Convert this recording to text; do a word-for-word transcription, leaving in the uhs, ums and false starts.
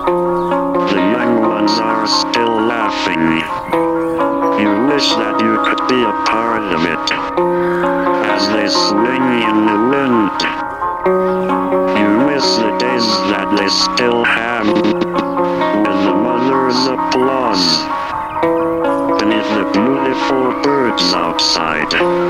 The young ones are still laughing. You wish that you could be a part of it. As they swing in the wind, you miss the days that they still have. When the mothers applause beneath the beautiful birds outside.